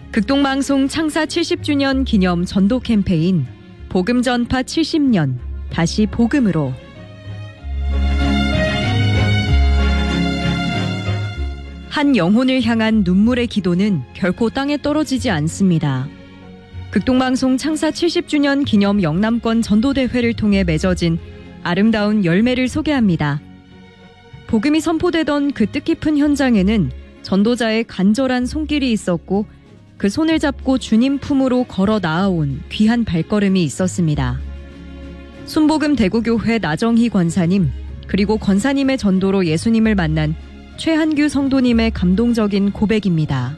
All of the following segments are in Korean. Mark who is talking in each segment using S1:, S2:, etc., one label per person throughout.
S1: 극동방송 창사 70주년 기념 전도 캠페인 복음 전파 70년 다시 복음으로. 한 영혼을 향한 눈물의 기도는 결코 땅에 떨어지지 않습니다. 극동방송 창사 70주년 기념 영남권 전도대회를 통해 맺어진 아름다운 열매를 소개합니다. 복음이 선포되던 그 뜻깊은 현장에는 전도자의 간절한 손길이 있었고 그 손을 잡고 주님 품으로 걸어 나아온 귀한 발걸음이 있었습니다. 순복음 대구교회 나정희 권사님, 그리고 권사님의 전도로 예수님을 만난 최한규 성도님의 감동적인 고백입니다.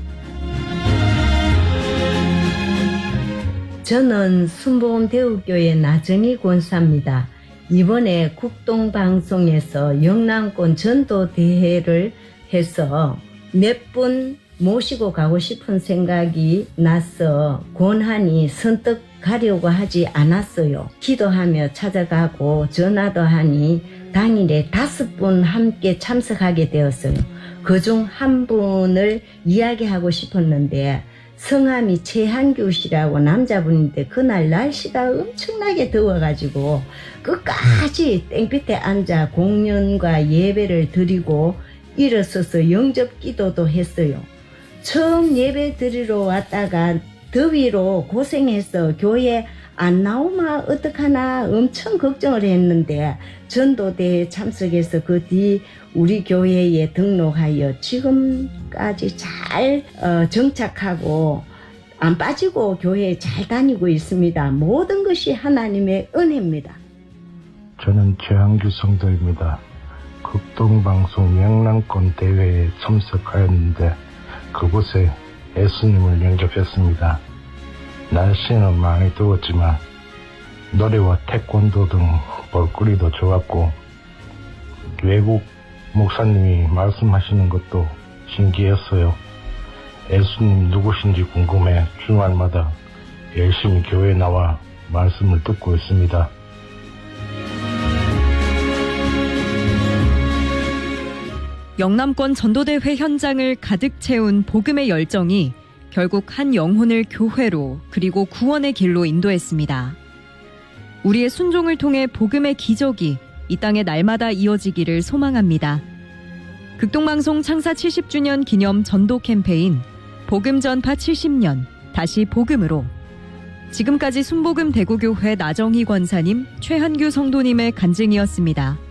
S2: 저는 순복음 대구교회 나정희 권사입니다. 이번에 국동방송에서 영남권 전도대회를 해서 몇 분 모시고 가고 싶은 생각이 나서 권한이 선뜻 가려고 하지 않았어요. 기도하며 찾아가고 전화도 하니 당일에 5분 함께 참석하게 되었어요. 그중 한 분을 이야기하고 싶었는데 성함이 최한규 씨라고 남자분인데 그날 날씨가 엄청나게 더워가지고 끝까지 땡볕에 앉아 공연과 예배를 드리고 일어서서 영접 기도도 했어요. 처음 예배 드리러 왔다가 더위로 고생해서 교회 안 나오면 어떡하나 엄청 걱정을 했는데 전도대회 참석해서 그 뒤 우리 교회에 등록하여 지금까지 잘 정착하고 안 빠지고 교회에 잘 다니고 있습니다. 모든 것이 하나님의 은혜입니다.
S3: 저는 최한규 성도입니다. 극동방송 영남권 대회에 참석하였는데 그곳에 예수님을 영접했습니다. 날씨는 많이 더웠지만 노래와 태권도 등 볼거리도 좋았고 외국 목사님이 말씀하시는 것도 신기했어요. 예수님 누구신지 궁금해 주말마다 열심히 교회에 나와 말씀을 듣고 있습니다.
S1: 영남권 전도대회 현장을 가득 채운 복음의 열정이 결국 한 영혼을 교회로 그리고 구원의 길로 인도했습니다. 우리의 순종을 통해 복음의 기적이 이 땅에 날마다 이어지기를 소망합니다. 극동방송 창사 70주년 기념 전도 캠페인 복음 전파 70년 다시 복음으로. 지금까지 순복음 대구교회 나정희 권사님, 최한규 성도님의 간증이었습니다.